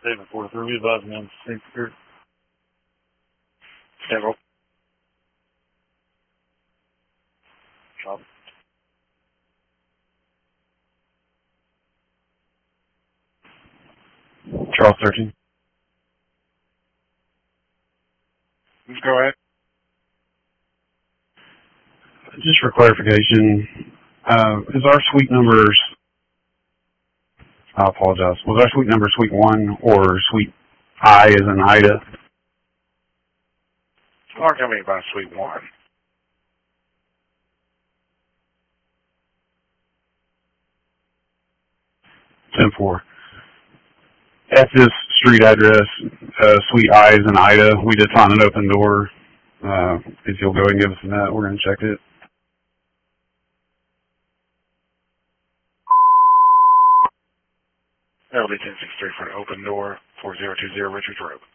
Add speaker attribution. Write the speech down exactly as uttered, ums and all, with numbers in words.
Speaker 1: seven four three, advising on Saint Spirit.
Speaker 2: Several.
Speaker 1: Shop.
Speaker 3: Charles thirteen.
Speaker 2: Go ahead.
Speaker 3: Just for clarification, uh, is our suite numbers, I apologize, was our suite number suite one or suite I as in Ida?
Speaker 2: Our company by suite one.
Speaker 3: ten four. At this street address, uh, suite I as in Ida, we did find an open door. Uh, if you'll go ahead and give us that, we're going to check it.
Speaker 2: L D ten sixty-three for an open door, four zero two zero Richards Road.